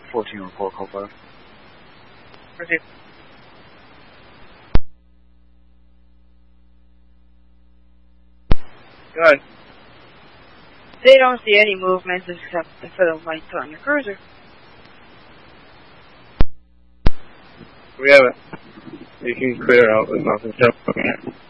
14 report call 5. Proceed. Go ahead. They don't see any movements except for the lights on your cruiser. We have it. You can clear out. There's nothing.